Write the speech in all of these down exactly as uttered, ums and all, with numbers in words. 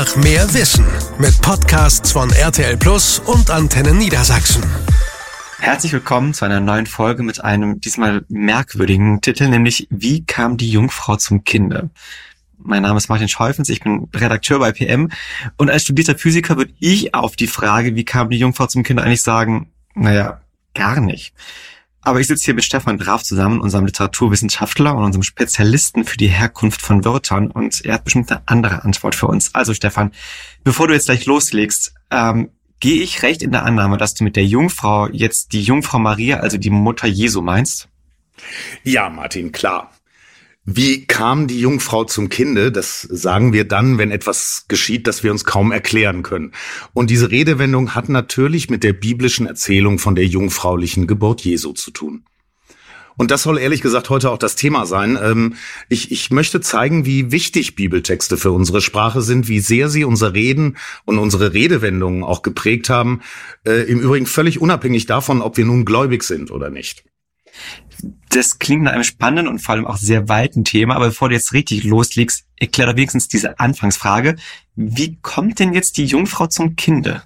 Mehr Wissen mit Podcasts von R T L Plus und Antenne Niedersachsen. Herzlich willkommen zu einer neuen Folge mit einem diesmal merkwürdigen Titel, nämlich Wie kam die Jungfrau zum Kinde? Mein Name ist Martin Scheufens, ich bin Redakteur bei P M und als studierter Physiker würde ich auf die Frage, wie kam die Jungfrau zum Kinde, eigentlich sagen, naja, gar nicht. Aber ich sitze hier mit Stefan Graf zusammen, unserem Literaturwissenschaftler und unserem Spezialisten für die Herkunft von Wörtern, und er hat bestimmt eine andere Antwort für uns. Also Stefan, bevor du jetzt gleich loslegst, ähm, gehe ich recht in der Annahme, dass du mit der Jungfrau jetzt die Jungfrau Maria, also die Mutter Jesu, meinst? Ja, Martin, klar. Wie kam die Jungfrau zum Kinde? Das sagen wir dann, wenn etwas geschieht, das wir uns kaum erklären können. Und diese Redewendung hat natürlich mit der biblischen Erzählung von der jungfräulichen Geburt Jesu zu tun. Und das soll ehrlich gesagt heute auch das Thema sein. Ich, ich möchte zeigen, wie wichtig Bibeltexte für unsere Sprache sind, wie sehr sie unser Reden und unsere Redewendungen auch geprägt haben. Im Übrigen völlig unabhängig davon, ob wir nun gläubig sind oder nicht. Das klingt nach einem spannenden und vor allem auch sehr weiten Thema, aber bevor du jetzt richtig loslegst, erklär doch wenigstens diese Anfangsfrage. Wie kommt denn jetzt die Jungfrau zum Kinde?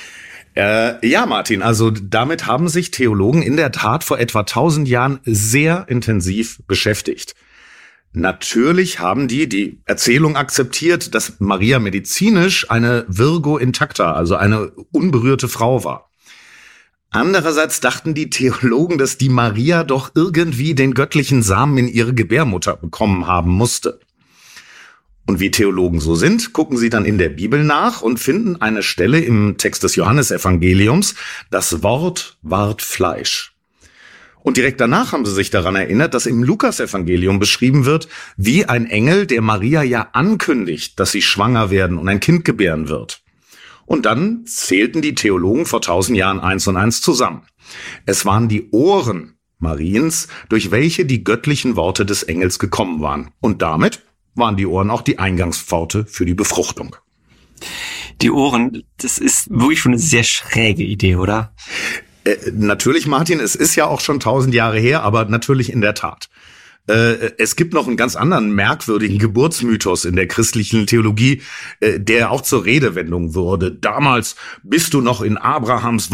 Äh, ja, Martin, also damit haben sich Theologen in der Tat vor etwa tausend Jahren sehr intensiv beschäftigt. Natürlich haben die die Erzählung akzeptiert, dass Maria medizinisch eine Virgo intacta, also eine unberührte Frau war. Andererseits dachten die Theologen, dass die Maria doch irgendwie den göttlichen Samen in ihre Gebärmutter bekommen haben musste. Und wie Theologen so sind, gucken sie dann in der Bibel nach und finden eine Stelle im Text des Johannesevangeliums: Das Wort ward Fleisch. Und direkt danach haben sie sich daran erinnert, dass im Lukasevangelium beschrieben wird, wie ein Engel der Maria ja ankündigt, dass sie schwanger werden und ein Kind gebären wird. Und dann zählten die Theologen vor tausend Jahren eins und eins zusammen. Es waren die Ohren Mariens, durch welche die göttlichen Worte des Engels gekommen waren. Und damit waren die Ohren auch die Eingangspforte für die Befruchtung. Die Ohren, das ist wirklich schon eine sehr schräge Idee, oder? Äh, natürlich, Martin, es ist ja auch schon tausend Jahre her, aber natürlich in der Tat. Es gibt noch einen ganz anderen merkwürdigen Geburtsmythos in der christlichen Theologie, der auch zur Redewendung wurde. Damals bist du noch in Abrahams